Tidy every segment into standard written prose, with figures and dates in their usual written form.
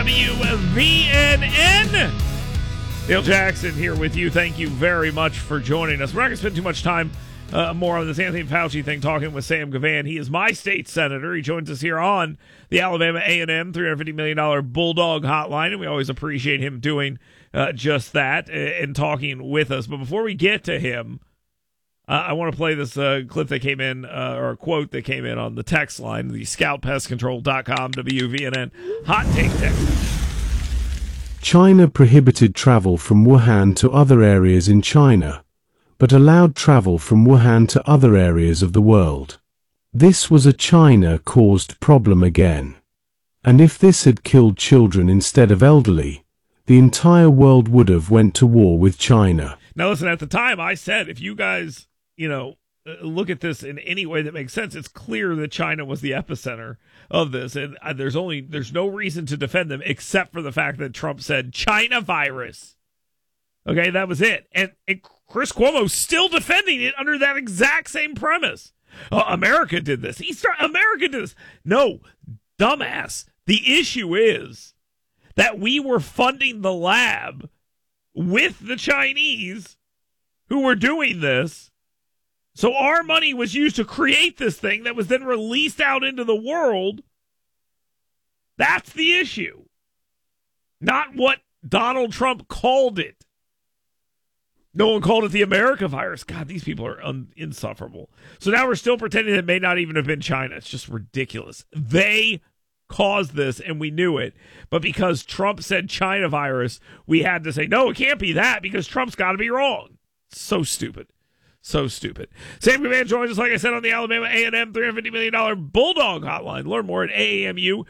WVNN. Dale Jackson here with you. Thank you very much for joining us. We're not going to spend too much time more on this Anthony Fauci thing talking with Sam Gavan. He is my state senator. He joins us here on the Alabama A&M $350 million Bulldog Hotline, and we always appreciate him doing just that and talking with us. But before we get to him, I want to play this clip that came in, or a quote that came in on the text line, the scoutpestcontrol.com WVNN hot take text. China prohibited travel from Wuhan to other areas in China, but allowed travel from Wuhan to other areas of the world. This was a China-caused problem again. And if this had killed children instead of elderly, the entire world would have went to war with China. Now listen, at the time I said, if you guys, look at this in any way that makes sense, it's clear that China was the epicenter of this, and there's no reason to defend them except for the fact that Trump said China virus. Okay, that was it, and Chris Cuomo's still defending it under that exact same premise. America did this. America did this. No, dumbass. The issue is that we were funding the lab with the Chinese who were doing this. So our money was used to create this thing that was then released out into the world. That's the issue. Not what Donald Trump called it. No one called it the America virus. God, these people are insufferable. So now we're still pretending it may not even have been China. It's just ridiculous. They caused this, and we knew it. But because Trump said China virus, we had to say, no, it can't be that because Trump's got to be wrong. So stupid. So stupid. Sam Gavan joins us, like I said, on the Alabama A&M $350 million Bulldog Hotline. Learn more at aamu.edu.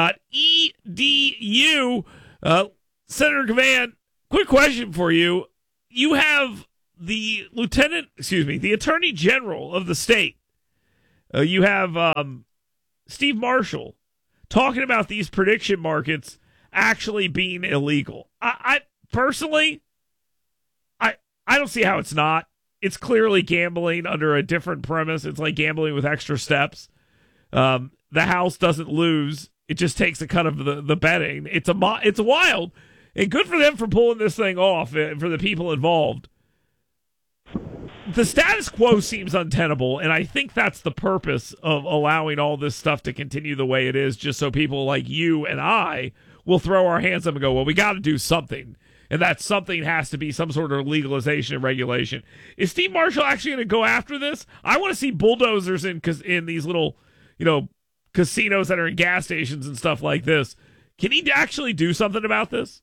Senator Gavan, quick question for you. You have the Attorney General of the state. You have Steve Marshall talking about these prediction markets actually being illegal. I personally, I don't see how it's not. It's clearly gambling under a different premise. It's like gambling with extra steps. The house doesn't lose. It just takes a cut of the betting. It's wild. And good for them for pulling this thing off for the people involved. The status quo seems untenable, and I think that's the purpose of allowing all this stuff to continue the way it is, just so people like you and I will throw our hands up and go, well, we got to do something. And that something has to be some sort of legalization and regulation. Is Steve Marshall actually going to go after this? I want to see bulldozers in these little, casinos that are in gas stations and stuff like this. Can he actually do something about this?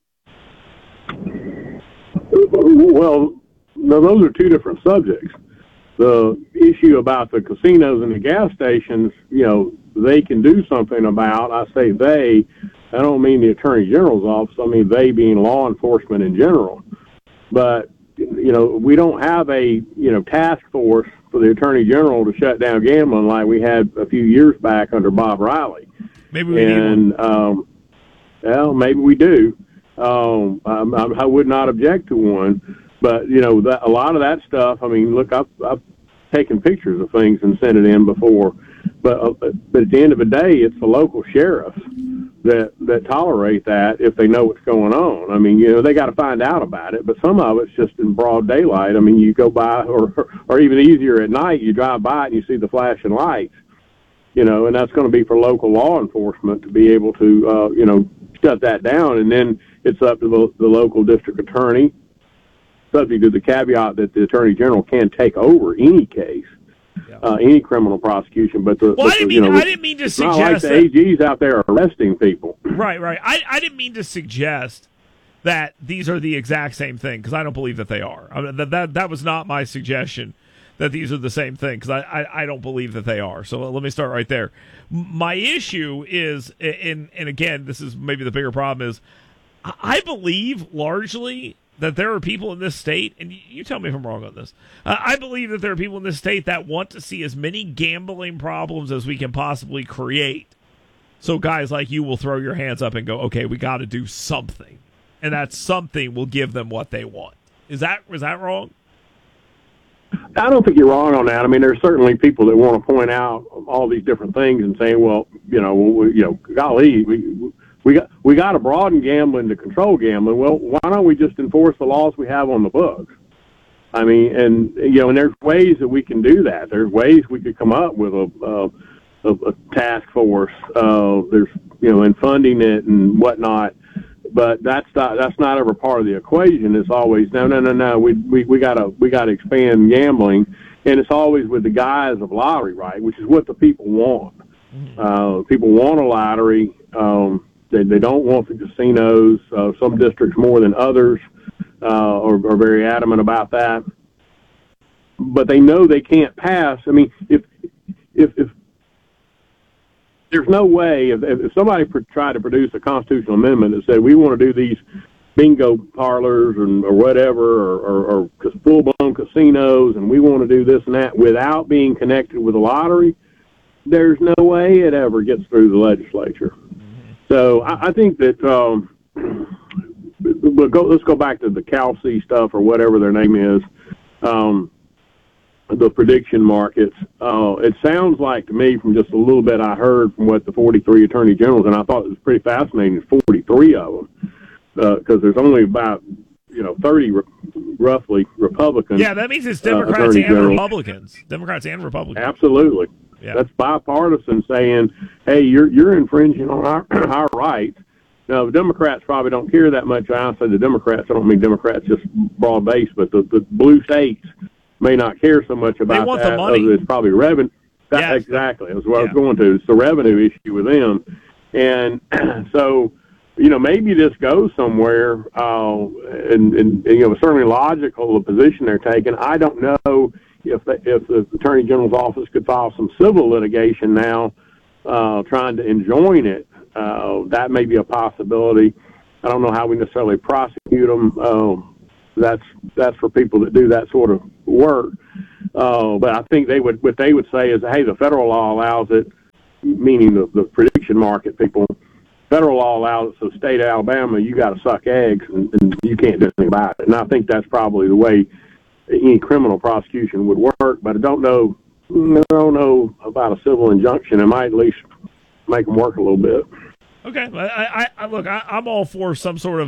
Well, no, those are two different subjects. The issue about the casinos and the gas stations, they can do something about. I say they. I don't mean the Attorney General's office. I mean they being law enforcement in general. But, we don't have a, task force for the Attorney General to shut down gambling like we had a few years back under Bob Riley. Maybe we need one. Well, maybe we do. I would not object to one. But, a lot of that stuff, I mean, look, I've taken pictures of things and sent it in before. But at the end of the day, it's the local sheriffs that tolerate that if they know what's going on. I mean, they got to find out about it, but some of it's just in broad daylight. I mean, you go by, or even easier at night, you drive by it and you see the flashing lights, and that's going to be for local law enforcement to be able to, shut that down. And then it's up to the local district attorney, subject to the caveat that the Attorney General can take over any case. Any criminal prosecution, but I didn't mean to suggest not like the AGs out there arresting people. Right. I didn't mean to suggest that these are the exact same thing, because I don't believe that they are. I mean, that was not my suggestion that these are the same thing, because I don't believe that they are. So let me start right there. My issue is, and again, this is maybe the bigger problem, is I believe largely that there are people in this state, and you tell me if I'm wrong on this, I believe that there are people in this state that want to see as many gambling problems as we can possibly create. So guys like you will throw your hands up and go, okay, we got to do something. And that something will give them what they want. Was that wrong? I don't think you're wrong on that. I mean, there's certainly people that want to point out all these different things and say, well, golly, we got we got to broaden gambling to control gambling. Well, why don't we just enforce the laws we have on the books? I mean, and there's ways that we can do that. There's ways we could come up with a task force. There's and funding it and whatnot. But that's not ever part of the equation. It's always no. We gotta expand gambling, and it's always with the guise of lottery, right? Which is what the people want. People want a lottery. They don't want the casinos. Some districts more than others are very adamant about that. But they know they can't pass. I mean, if there's no way, if somebody tried to produce a constitutional amendment that said we want to do these bingo parlors or whatever, or full-blown casinos, and we want to do this and that without being connected with a lottery, there's no way it ever gets through the legislature. So I think that let's go back to the CalC stuff or whatever their name is. The prediction markets. It sounds like to me, from just a little bit I heard from what the 43 attorney generals, and I thought it was pretty fascinating, 43 of them, because there's only about 30 roughly Republicans. Yeah, that means it's Democrats and Republicans. Democrats and Republicans. Absolutely. Yeah. That's bipartisan saying, hey, you're infringing on our rights. Now, the Democrats probably don't care that much. I say the Democrats, I don't mean Democrats just broad-based, but the blue states may not care so much about they want that. The money. It's probably revenue. Yes. Exactly. That's what I was going to. It's the revenue issue with them. And so, maybe this goes somewhere, and certainly logical, the position they're taking. I don't know if the Attorney General's office could file some civil litigation now trying to enjoin it. That may be a possibility. I don't know how we necessarily prosecute them. That's for people that do that sort of work. But I think what they would say is, hey, the federal law allows it, meaning the prediction market people. Federal law allows it, so state of Alabama, you got to suck eggs, and you can't do anything about it. And I think that's probably the way any criminal prosecution would work. But I don't know about a civil injunction. It might at least make them work a little bit. Okay, I'm all for some sort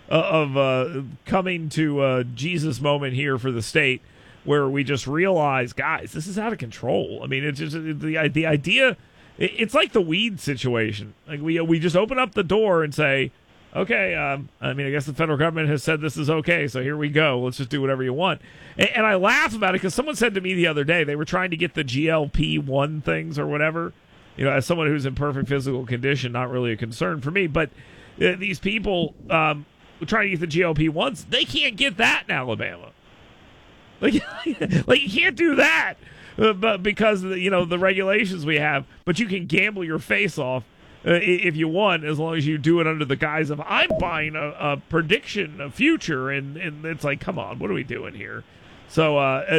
of coming to Jesus moment here for the state, where we just realize, guys, this is out of control. I mean, it's just the idea. It's like the weed situation. Like we just open up the door and say, okay, I guess the federal government has said this is okay, so here we go. Let's just do whatever you want. And I laugh about it because someone said to me the other day, they were trying to get the GLP-1 things or whatever. As someone who's in perfect physical condition, not really a concern for me. But these people trying to get the GLP-1s, they can't get that in Alabama. Like you can't do that, but because of the regulations we have. But you can gamble your face off if you want, as long as you do it under the guise of I'm buying a prediction, a future, and it's like, come on, what are we doing here? So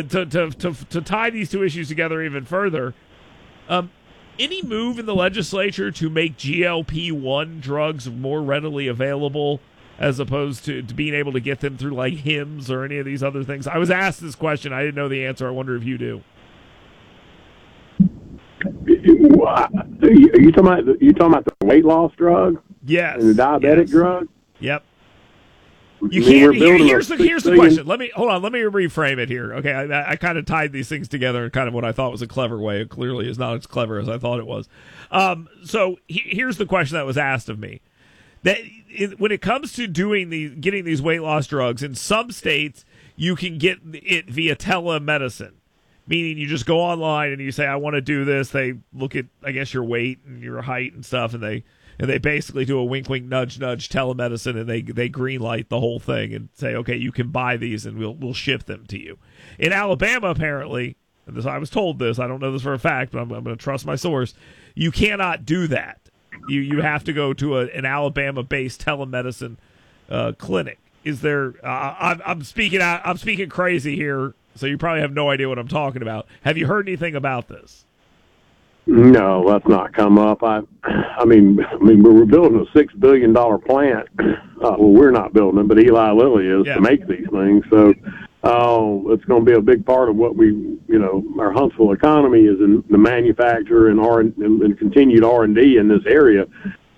to tie these two issues together even further, any move in the legislature to make GLP-1 drugs more readily available, as opposed to being able to get them through like HIMSS or any of these other things? I was asked this question. I didn't know the answer. I wonder if you do. Are you talking about the weight loss drug? Yes. And the diabetic drug? Yep. You can't. Here's the question. Let me reframe it here. Okay, I kind of tied these things together in kind of what I thought was a clever way. It clearly is not as clever as I thought it was. So here's the question that was asked of me. That when it comes to getting these weight loss drugs, in some states you can get it via telemedicine, meaning you just go online and you say, I want to do this. They look at, I guess, your weight and your height and stuff, and they basically do a wink, wink, nudge, nudge telemedicine, and they green light the whole thing and say, okay, you can buy these and we'll ship them to you. In Alabama, apparently, I was told this, I don't know this for a fact, but I'm going to trust my source, you cannot do that. You have to go to an Alabama-based telemedicine clinic. Is there? I'm speaking crazy here, so you probably have no idea what I'm talking about. Have you heard anything about this? No, that's not come up. I mean, we're building a $6 billion plant. Well, we're not building it, but Eli Lilly is to make these things. So it's going to be a big part of what our Huntsville economy is in the manufacture and continued R&D in this area.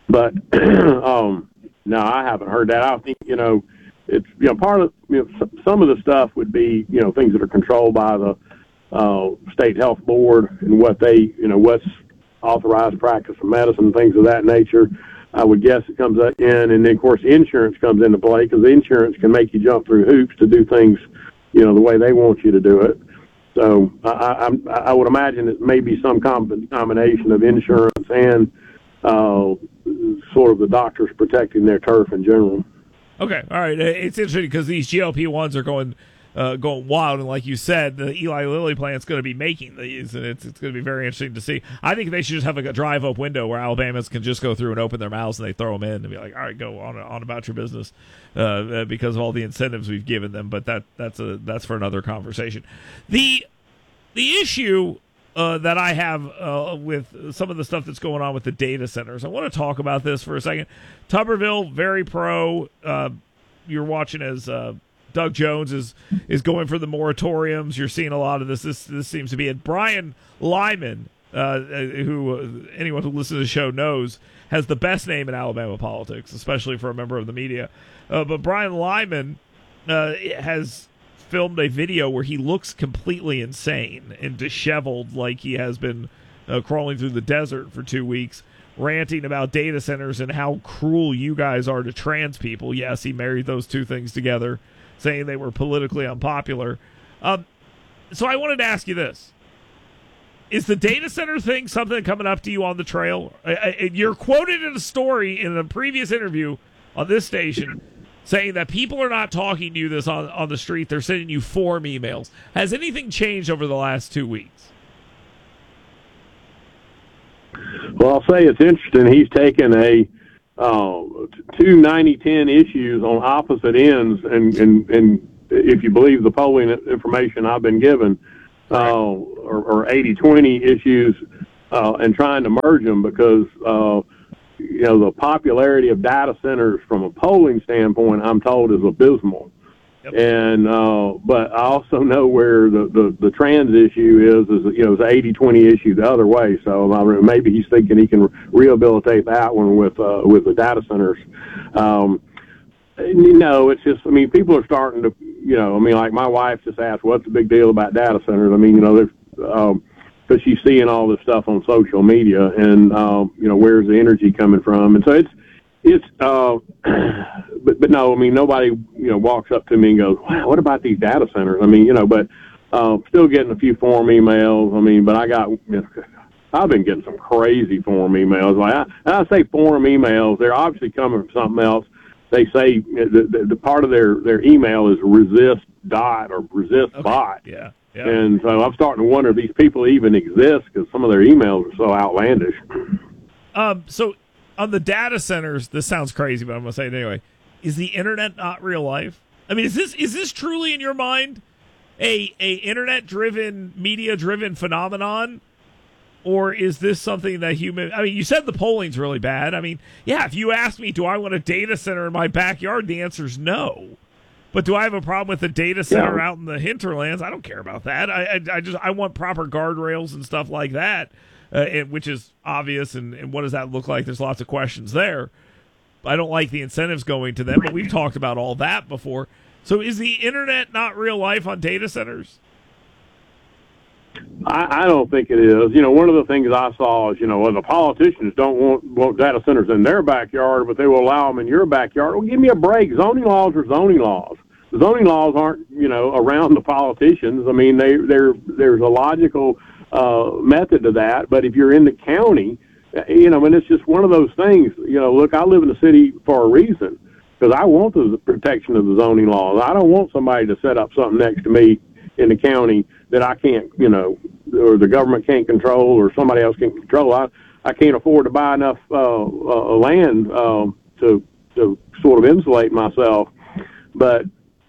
But no, I haven't heard that. I think it's part of some of the stuff would be things that are controlled by the state health board and what they what's authorized practice of medicine, things of that nature. I would guess it comes in, and then of course insurance comes into play because the insurance can make you jump through hoops to do things the way they want you to do it. So I would imagine it may be some combination of insurance and sort of the doctors protecting their turf in general. Okay, all right. It's interesting because these GLP-1s are going wild, and like you said, the Eli Lilly plant's going to be making these, and it's going to be very interesting to see. I think they should just have a drive-up window where Alabamans can just go through and open their mouths, and they throw them in and be like, all right, go on about your business, because of all the incentives we've given them. But that's for another conversation. The issue that I have with some of the stuff that's going on with the data centers, I want to talk about this for a second. Tuberville, very pro. You're watching as Doug Jones is going for the moratoriums. You're seeing a lot of this. This seems to be it. Brian Lyman, who anyone who listens to the show knows, has the best name in Alabama politics, especially for a member of the media. But Brian Lyman has filmed a video where he looks completely insane and disheveled, like he has been crawling through the desert for 2 weeks, ranting about data centers and how cruel you guys are to trans people. Yes, he married those two things together, saying they were politically unpopular. So I wanted to ask you this. Is the data center thing something coming up to you on the trail? You're quoted in a story in a previous interview on this station saying that people are not talking to you this on the street. They're sending you form emails. Has anything changed over the last 2 weeks? Well, I'll say it's interesting. He's taken two 90-10 issues on opposite ends, and if you believe the polling information I've been given, or 80-20 issues, and trying to merge them because the popularity of data centers from a polling standpoint, I'm told, is abysmal. Yep. And but I also know where the trans issue is it's an 80-20 issue the other way. So maybe he's thinking he can rehabilitate that one with the data centers. It's just, people are starting to, like my wife just asked, what's the big deal about data centers? Because she's seeing all this stuff on social media, and where's the energy coming from? And so it's but no, nobody walks up to me and goes, wow, what about these data centers? But still getting a few form emails. But I've been getting some crazy form emails. Like I say form emails, they're obviously coming from something else. They say the part of their email is resist dot or resist bot. Yeah. Yep. And so I'm starting to wonder if these people even exist because some of their emails are so outlandish. So on the data centers, this sounds crazy, but I'm going to say it anyway. Is the internet not real life? Is this truly in your mind a internet-driven, media-driven phenomenon? Or is this something that you said the polling's really bad. If you ask me, do I want a data center in my backyard? The answer's no. But do I have a problem with a data center out in the hinterlands? I don't care about that. I want proper guardrails and stuff like that, which is obvious. And what does that look like? There's lots of questions there. I don't like the incentives going to them, but we've talked about all that before. So is the internet not real life on data centers? I don't think it is. One of the things I saw is, the politicians don't want data centers in their backyard, but they will allow them in your backyard. Well, give me a break. Zoning laws are zoning laws. The zoning laws aren't, around the politicians. There's a logical method to that. But if you're in the county, and it's just one of those things. Look, I live in the city for a reason because I want the protection of the zoning laws. I don't want somebody to set up something next to me in the county that I can't, or the government can't control, or somebody else can control. I can't afford to buy enough land to sort of insulate myself. But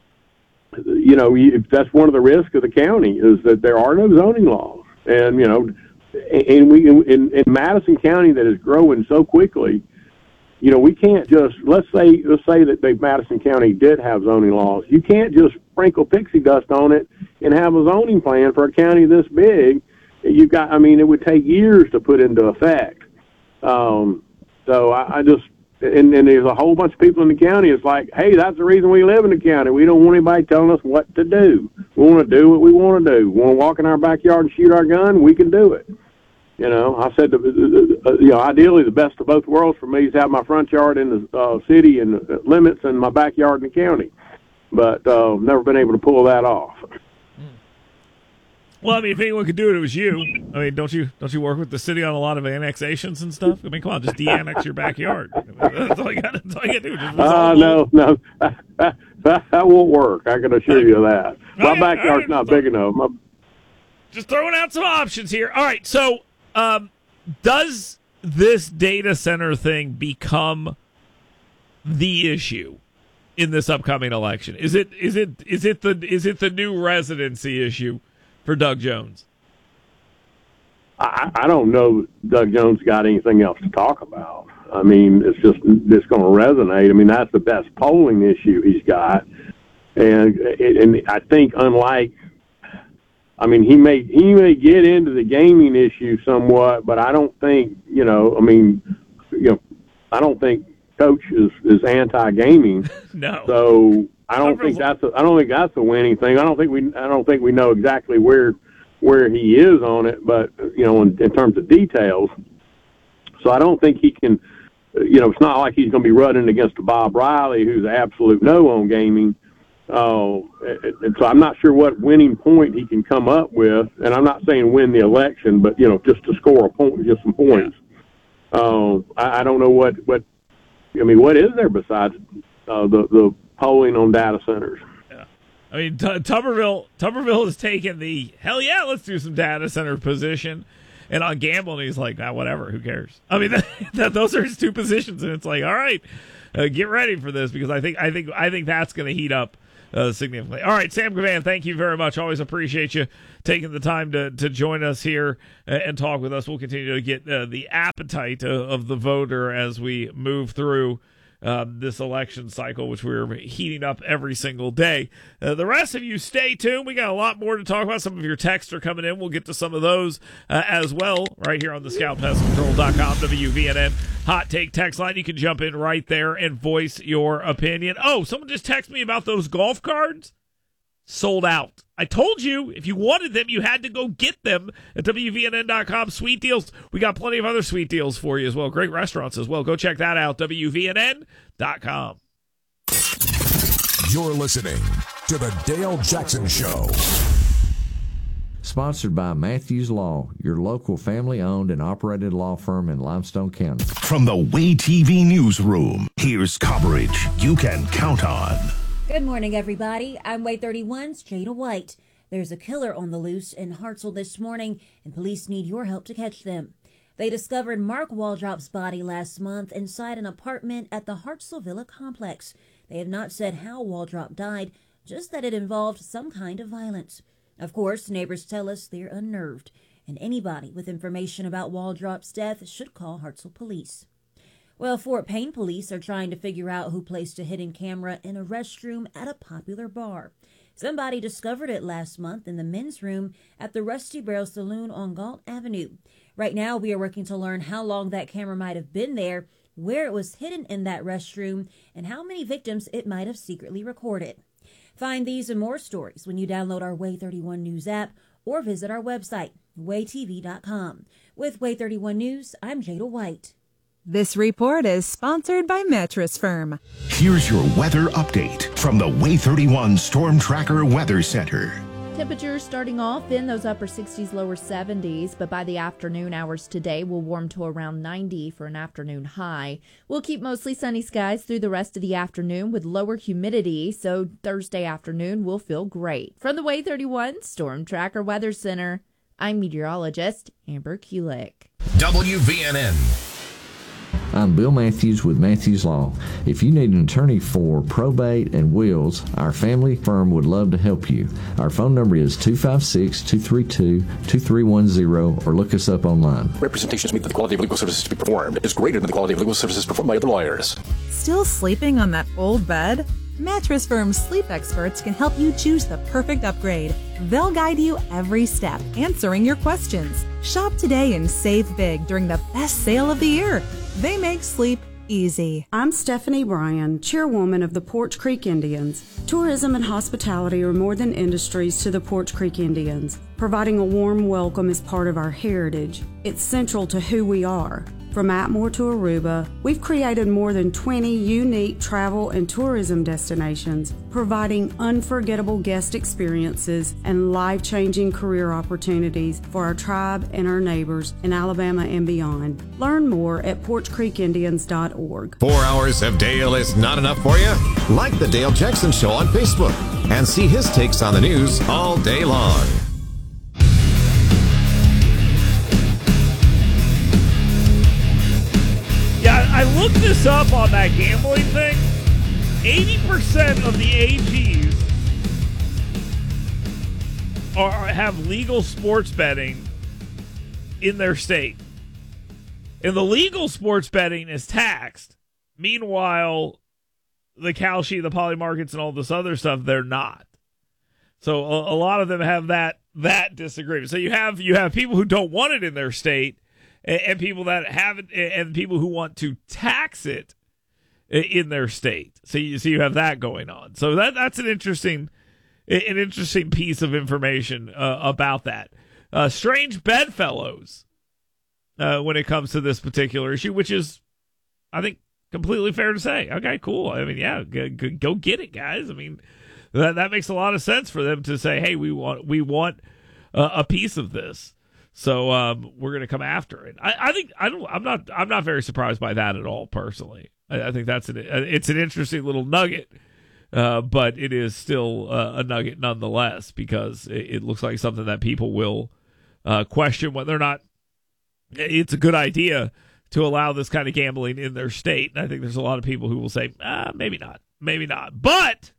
that's one of the risks of the county is that there are no zoning laws, and and we in Madison County that is growing so quickly. We can't just let's say that Madison County did have zoning laws. You can't just sprinkle pixie dust on it and have a zoning plan for a county this big. It would take years to put into effect. So I just, and there's a whole bunch of people in the county. It's like, hey, that's the reason we live in the county. We don't want anybody telling us what to do. We want to do what we want to do. We want to walk in our backyard and shoot our gun. We can do it. You know, I said, ideally the best of both worlds for me is have my front yard in the city and limits and my backyard in the county. But never been able to pull that off. Well, I mean, if anyone could do it, it was you. I mean, don't you work with the city on a lot of annexations and stuff? I mean, come on, just de-annex your backyard. That's all you got to do. No, that won't work. I can assure you of that. My backyard's not big enough. Just throwing out some options here. All right, so does this data center thing become the issue in this upcoming election? Is it the new residency issue for Doug Jones? I don't know Doug Jones got anything else to talk about. I mean, it's going to resonate. I mean, that's the best polling issue he's got. And I think unlike, I mean, he may get into the gaming issue somewhat, but I don't think, I don't think Coach is anti-gaming. No. So I don't think that's a winning thing. I don't think we know exactly where he is on it, but in terms of details. So I don't think he can. It's not like he's going to be running against Bob Riley, who's an absolute no on gaming. And so I'm not sure what winning point he can come up with, and I'm not saying win the election, but just to score a point, just some points. I don't know what is there besides the polling on data centers? Yeah, I mean Tuberville has taken the hell yeah, let's do some data center position, and on gambling he's like, whatever, who cares? I mean those are his two positions, and it's like, all right, get ready for this, because I think that's going to heat up significantly. All right, Sam Gavan, thank you very much. Always appreciate you taking the time to join us here and talk with us. We'll continue to get the appetite of the voter as we move through this election cycle, which we're heating up every single day. The rest of you, stay tuned. We got a lot more to talk about. Some of your texts are coming in. We'll get to some of those as well right here on the ScoutPestControl.com WVNN Hot Take text line. You can jump in right there and voice your opinion. Oh, someone just texted me about those golf cards. Sold out. I told you, if you wanted them, you had to go get them at WVNN.com. Sweet deals. We got plenty of other sweet deals for you as well. Great restaurants as well. Go check that out, WVNN.com. You're listening to The Dale Jackson Show. Sponsored by Matthews Law, your local family-owned and operated law firm in Limestone County. From the Way TV newsroom, here's coverage you can count on. Good morning, everybody. I'm Way 31's Jada White. There's a killer on the loose in Hartselle this morning, and police need your help to catch them. They discovered Mark Waldrop's body last month inside an apartment at the Hartselle Villa complex. They have not said how Waldrop died, just that it involved some kind of violence. Of course, neighbors tell us they're unnerved, and anybody with information about Waldrop's death should call Hartselle Police. Well, Fort Payne police are trying to figure out who placed a hidden camera in a restroom at a popular bar. Somebody discovered it last month in the men's room at the Rusty Barrel Saloon on Galt Avenue. Right now, we are working to learn how long that camera might have been there, where it was hidden in that restroom, and how many victims it might have secretly recorded. Find these and more stories when you download our Way 31 News app or visit our website, waytv.com. With Way 31 News, I'm Jada White. This report is sponsored by Mattress Firm. Here's your weather update from the Way 31 Storm Tracker Weather Center. Temperatures starting off in those upper 60s, lower 70s, but by the afternoon hours today, we'll warm to around 90 for an afternoon high. We'll keep mostly sunny skies through the rest of the afternoon with lower humidity, so Thursday afternoon will feel great. From the Way 31 Storm Tracker Weather Center, I'm meteorologist Amber Kulik. WVNN. I'm Bill Matthews with Matthews Law. If you need an attorney for probate and wills, our family firm would love to help you. Our phone number is 256-232-2310 or look us up online. Representations mean that the quality of legal services to be performed is greater than the quality of legal services performed by other lawyers. Still sleeping on that old bed? Mattress Firm's sleep experts can help you choose the perfect upgrade. They'll guide you every step, answering your questions. Shop today and save big during the best sale of the year. They make sleep easy. I'm Stephanie Bryan, chairwoman of the Porch Creek Indians. Tourism and hospitality are more than industries to the Porch Creek Indians. Providing a warm welcome is part of our heritage. It's central to who we are. From Atmore to Aruba, we've created more than 20 unique travel and tourism destinations, providing unforgettable guest experiences and life-changing career opportunities for our tribe and our neighbors in Alabama and beyond. Learn more at porchcreekindians.org. 4 hours of Dale is not enough for you? Like The Dale Jackson Show on Facebook and see his takes on the news all day long. I looked this up on that gambling thing. 80% of the AGs have legal sports betting in their state. And the legal sports betting is taxed. Meanwhile, the Kalshi, the Poly Markets, and all this other stuff, they're not. So a lot of them have that disagreement. So you have people who don't want it in their state, and people that haven't, and people who want to tax it in their state. So you have that going on. So that's an interesting piece of information about that. Strange bedfellows when it comes to this particular issue, which is, I think, completely fair to say. Okay, cool. I mean, yeah, go get it, guys. I mean, that makes a lot of sense for them to say, hey, we want a piece of this. So we're going to come after it. I'm not very surprised by that at all. Personally, I think it's an interesting little nugget, but it is still a nugget nonetheless, because it looks like something that people will question whether or not it's a good idea to allow this kind of gambling in their state. And I think there's a lot of people who will say, maybe not. But,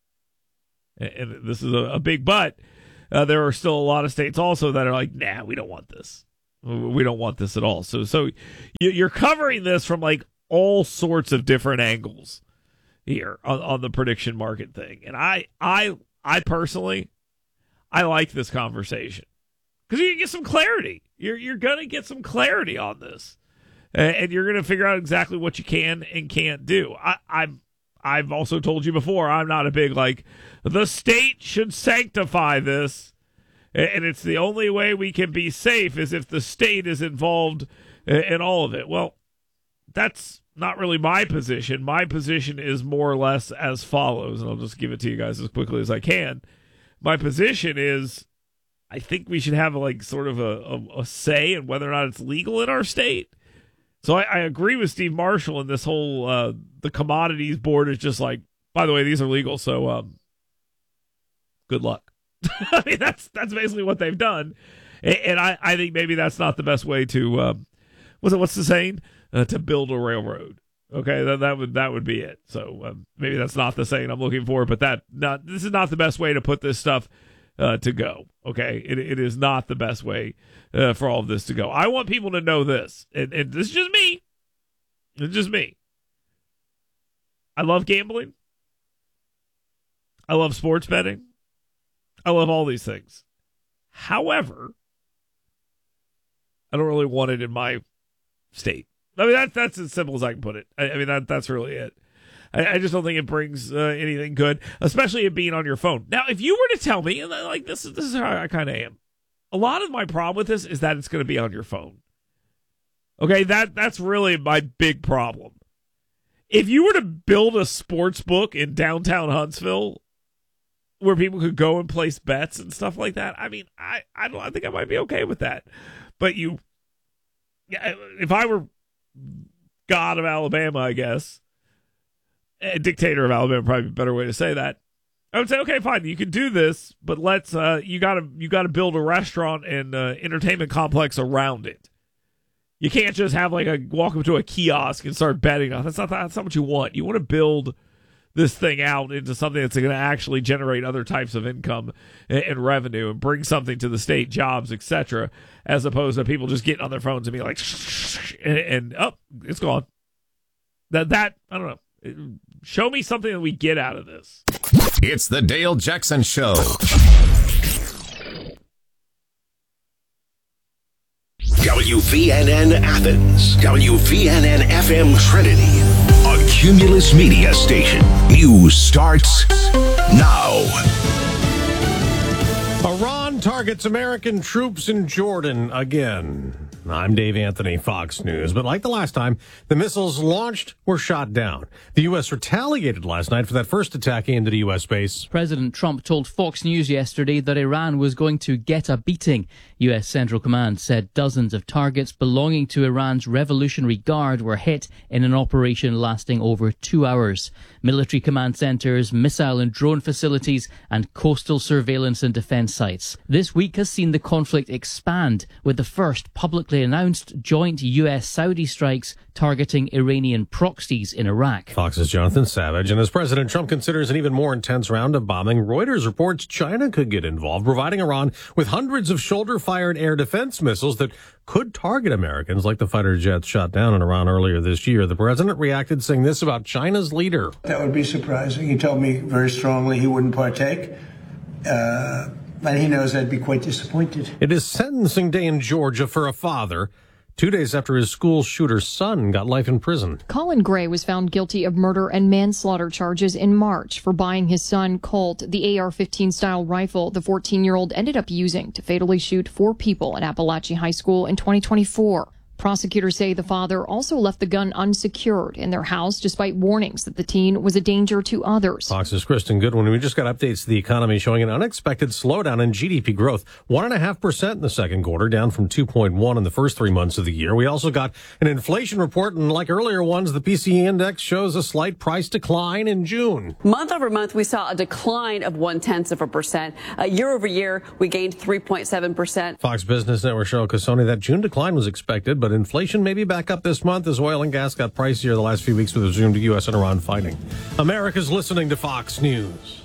and this is a big but. There are still a lot of states also that are like, nah, we don't want this. We don't want this at all. So you're covering this from like all sorts of different angles here on the prediction market thing. And I personally, I like this conversation because you can get some clarity. You're going to get some clarity on this, and you're going to figure out exactly what you can and can't do. I've also told you before, I'm not a big, like, the state should sanctify this, and it's the only way we can be safe is if the state is involved in all of it. Well, that's not really my position. My position is more or less as follows, and I'll just give it to you guys as quickly as I can. My position is, I think we should have, like, sort of a say in whether or not it's legal in our state. So I agree with Steve Marshall in this whole, the commodities board is just like, by the way, these are legal, so good luck. I mean, that's basically what they've done. And I think maybe that's not the best way to, what's the saying? To build a railroad. Okay, that would be it. So maybe that's not the saying I'm looking for, but this is not the best way to put this stuff to go. Okay, it is not the best way for all of this to go. I want people to know this, and this is just me. It's just me. I love gambling. I love sports betting. I love all these things. However, I don't really want it in my state. I mean, that's as simple as I can put it. I mean, that's really it. I just don't think it brings anything good, especially it being on your phone. Now, if you were to tell me, and like this is how I kind of am. A lot of my problem with this is that it's going to be on your phone. Okay, that's really my big problem. If you were to build a sports book in downtown Huntsville where people could go and place bets and stuff like that, I mean, I think I might be okay with that. But if I were God of Alabama, I guess, a dictator of Alabama, probably a better way to say that, I would say, okay, fine, you can do this, but let's you gotta build a restaurant and entertainment complex around it. You can't just have walk up to a kiosk and start betting on. That's not what you want. You want to build this thing out into something that's going to actually generate other types of income and revenue and bring something to the state, jobs, etc., as opposed to people just getting on their phones and being like, and it's gone. That I don't know. Show me something that we get out of this. It's the Dale Jackson Show. WVNN Athens, WVNN FM Trinity, a Cumulus Media station. News starts now. Iran targets American troops in Jordan again. I'm Dave Anthony, Fox News. But like the last time, the missiles launched were shot down. The U.S. retaliated last night for that first attack aimed at a U.S. base. President Trump told Fox News yesterday that Iran was going to get a beating. U.S. Central Command said dozens of targets belonging to Iran's Revolutionary Guard were hit in an operation lasting over 2 hours. Military command centers, missile and drone facilities, and coastal surveillance and defense sites. This week has seen the conflict expand with the first publicly announced joint U.S.-Saudi strikes targeting Iranian proxies in Iraq. Fox's Jonathan Savage. And as President Trump considers an even more intense round of bombing, Reuters reports China could get involved, providing Iran with hundreds of shoulder-fired air defense missiles that could target Americans like the fighter jets shot down in Iran earlier this year. The president reacted saying this about China's leader. That would be surprising. He told me very strongly he wouldn't partake. And he knows I'd be quite disappointed. It is sentencing day in Georgia for a father 2 days after his school shooter's son got life in prison. Colin Gray was found guilty of murder and manslaughter charges in March for buying his son Colt the AR-15 style rifle the 14-year-old ended up using to fatally shoot 4 people at Appalachian High School in 2024. Prosecutors say the father also left the gun unsecured in their house despite warnings that the teen was a danger to others. Fox's Kristen Goodwin. We just got updates to the economy showing an unexpected slowdown in GDP growth. 1.5% in the second quarter, down from 2.1 in the first 3 months of the year. We also got an inflation report, and like earlier ones, the PCE index shows a slight price decline in June. Month over month, we saw a decline of 0.1%. Year over year, we gained 3.7%. Fox Business Network Cheryl Casoni, that June decline was expected, but inflation may be back up this month as oil and gas got pricier the last few weeks with resumed U.S. and Iran fighting. America's listening to Fox News.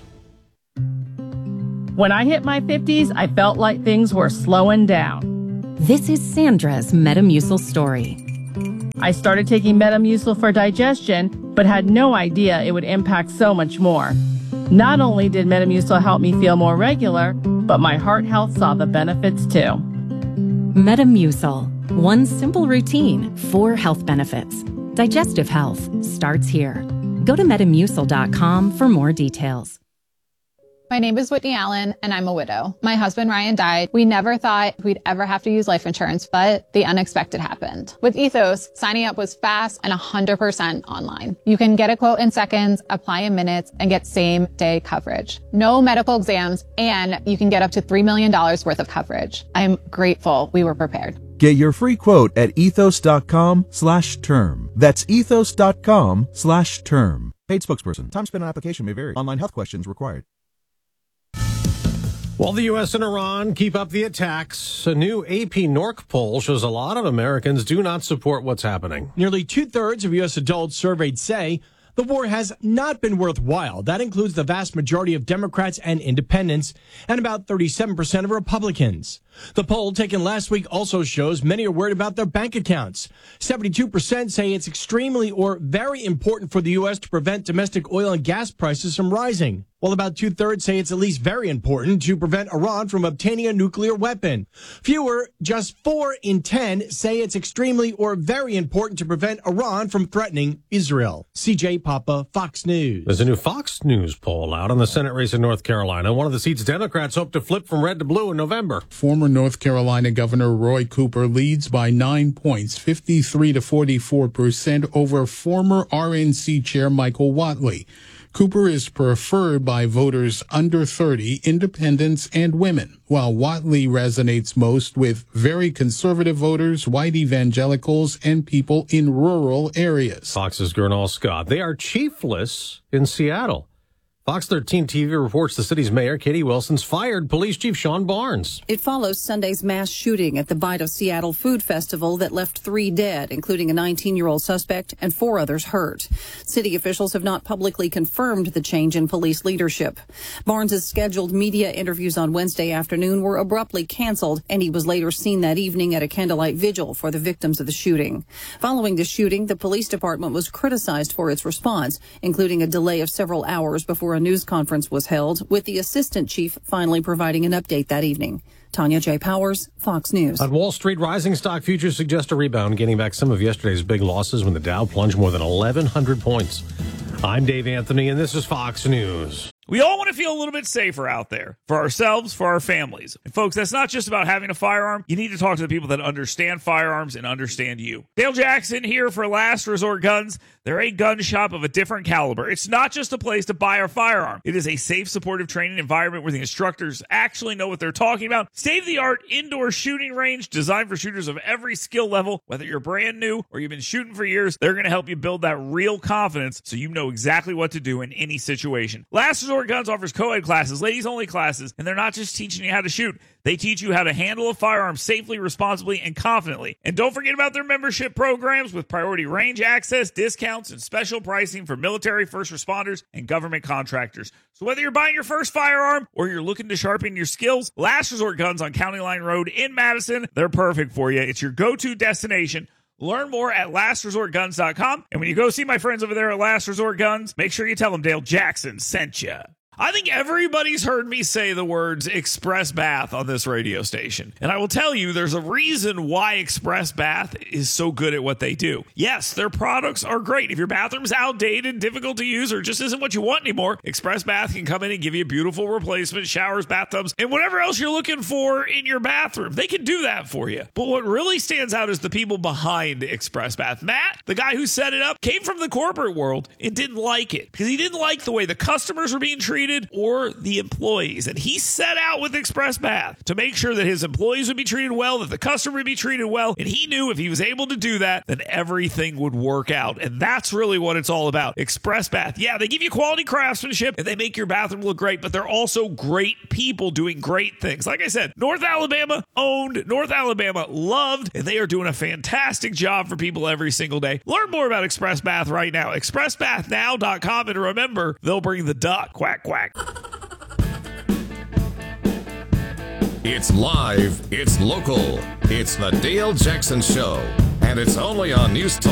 When I hit my 50s, I felt like things were slowing down. This is Sandra's Metamucil story. I started taking Metamucil for digestion, but had no idea it would impact so much more. Not only did Metamucil help me feel more regular, but my heart health saw the benefits too. Metamucil. One simple routine, 4 health benefits. Digestive health starts here. Go to Metamucil.com for more details. My name is Whitney Allen, and I'm a widow. My husband, Ryan, died. We never thought we'd ever have to use life insurance, but the unexpected happened. With Ethos, signing up was fast and 100% online. You can get a quote in seconds, apply in minutes, and get same-day coverage. No medical exams, and you can get up to $3 million worth of coverage. I'm grateful we were prepared. Get your free quote at ethos.com/term. That's ethos.com/term. Paid spokesperson. Time spent on application may vary. Online health questions required. While the U.S. and Iran keep up the attacks, a new AP NORC poll shows a lot of Americans do not support what's happening. Nearly 2/3 of U.S. adults surveyed say the war has not been worthwhile. That includes the vast majority of Democrats and independents, and about 37% of Republicans. The poll taken last week also shows many are worried about their bank accounts. 72% say it's extremely or very important for the U.S. to prevent domestic oil and gas prices from rising, while about 2/3 say it's at least very important to prevent Iran from obtaining a nuclear weapon. Fewer, just 4 in 10, say it's extremely or very important to prevent Iran from threatening Israel. CJ Papa, Fox News. There's a new Fox News poll out on the Senate race in North Carolina. One of the seats Democrats hope to flip from red to blue in November. Former North Carolina Governor Roy Cooper leads by 9 points, 53 to 44% over former RNC Chair Michael Whatley. Cooper is preferred by voters under 30, independents, and women, while Whatley resonates most with very conservative voters, white evangelicals, and people in rural areas. Fox's Gernal Scott. They are chiefless in Seattle. Fox 13 TV reports the city's mayor, Katie Wilson's fired Police Chief Sean Barnes. It follows Sunday's mass shooting at the Bite of Seattle Food Festival that left 3 dead, including a 19-year-old suspect and 4 others hurt. City officials have not publicly confirmed the change in police leadership. Barnes's scheduled media interviews on Wednesday afternoon were abruptly canceled, and he was later seen that evening at a candlelight vigil for the victims of the shooting. Following the shooting, the police department was criticized for its response, including a delay of several hours before a news conference was held, with the assistant chief finally providing an update that evening. Tanya J. Powers, Fox News. On Wall Street, rising stock futures suggest a rebound, gaining back some of yesterday's big losses when the Dow plunged more than 1,100 points. I'm Dave Anthony, and this is Fox News. We all want to feel a little bit safer out there for ourselves, for our families. And folks, that's not just about having a firearm. You need to talk to the people that understand firearms and understand you. Dale Jackson here for Last Resort Guns. They're a gun shop of a different caliber. It's not just a place to buy a firearm. It is a safe, supportive training environment where the instructors actually know what they're talking about. State-of-the-art indoor shooting range designed for shooters of every skill level. Whether you're brand new or you've been shooting for years, they're going to help you build that real confidence so you know exactly what to do in any situation. Last Resort Guns offers co-ed classes, ladies-only classes, and they're not just teaching you how to shoot. They teach you how to handle a firearm safely, responsibly, and confidently. And don't forget about their membership programs with priority range access, discounts, and special pricing for military, first responders, and government contractors. So whether you're buying your first firearm or you're looking to sharpen your skills, Last Resort Guns on County Line Road in Madison, they're perfect for you. It's your go-to destination. Learn more at lastresortguns.com. And when you go see my friends over there at Last Resort Guns, make sure you tell them Dale Jackson sent you. I think everybody's heard me say the words Express Bath on this radio station. And I will tell you, there's a reason why Express Bath is so good at what they do. Yes, their products are great. If your bathroom's outdated, difficult to use, or just isn't what you want anymore, Express Bath can come in and give you beautiful replacement showers, bathtubs, and whatever else you're looking for in your bathroom. They can do that for you. But what really stands out is the people behind Express Bath. Matt, the guy who set it up, came from the corporate world and didn't like it because he didn't like the way the customers were being treated or the employees. And he set out with Express Bath to make sure that his employees would be treated well, that the customer would be treated well. And he knew if he was able to do that, then everything would work out. And that's really what it's all about. Express Bath. Yeah, they give you quality craftsmanship and they make your bathroom look great, but they're also great people doing great things. Like I said, North Alabama owned, North Alabama loved, and they are doing a fantastic job for people every single day. Learn more about Express Bath right now. ExpressBathNow.com. And remember, they'll bring the duck. Quack, quack. It's live, it's local, it's the Dale Jackson Show, and it's only on News Talk